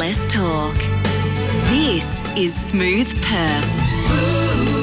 Let's talk. This is Smooth Perth.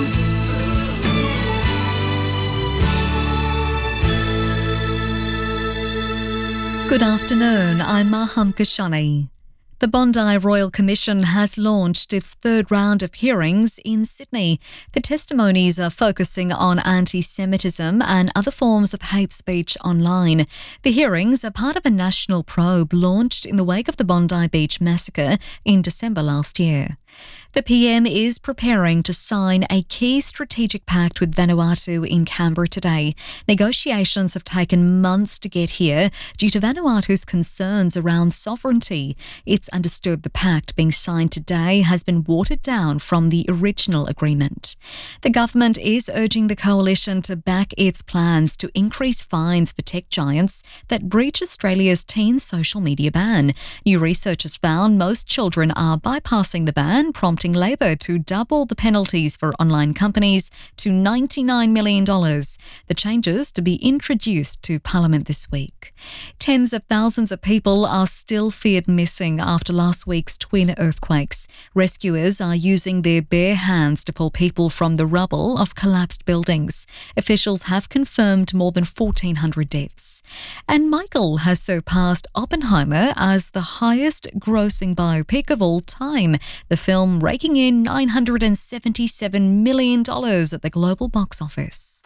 Good afternoon, I'm Maham Kashani. The Bondi Royal Commission has launched its third round of hearings in Sydney. The testimonies are focusing on anti-Semitism and other forms of hate speech online. The hearings are part of a national probe launched in the wake of the Bondi Beach massacre in December last year. The PM is preparing to sign a key strategic pact with Vanuatu in Canberra today. Negotiations have taken months to get here due to Vanuatu's concerns around sovereignty. It's understood the pact being signed today has been watered down from the original agreement. The government is urging the coalition to back its plans to increase fines for tech giants that breach Australia's teen social media ban. New research has found most children are bypassing the ban, prompting Labor to double the penalties for online companies to $99 million. The changes to be introduced to Parliament this week. Tens of thousands of people are still feared missing after last week's twin earthquakes. Rescuers are using their bare hands to pull people from the rubble of collapsed buildings. Officials have confirmed more than 1,400 deaths. And Michael has surpassed Oppenheimer as the highest grossing biopic of all time. The film raking in $977 million at the global box office.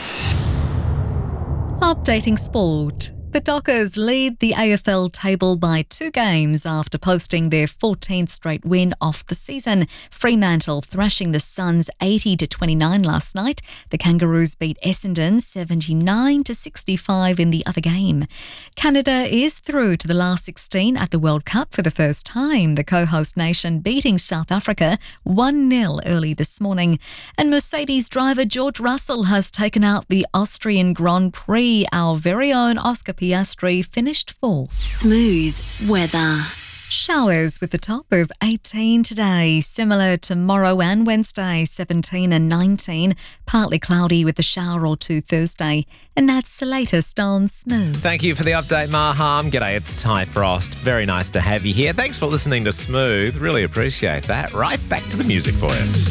Updating sport. The Dockers lead the AFL table by 2 games after posting their 14th straight win of the season. Fremantle thrashing the Suns 80-29 last night. The Kangaroos beat Essendon 79-65 in the other game. Canada is through to the last 16 at the World Cup for the first time. The co-host nation beating South Africa 1-0 early this morning. And Mercedes driver George Russell has taken out the Austrian Grand Prix. Our very own Oscar Piastri finished 4th. Smooth weather. Showers with a top of 18 today, similar tomorrow and Wednesday, 17 and 19. Partly cloudy with a shower or 2 Thursday. And that's the latest on Smooth. Thank you for the update, Maham. G'day, it's Ty Frost. Very nice to have you here. Thanks for listening to Smooth. Really appreciate that. Right back to the music for you.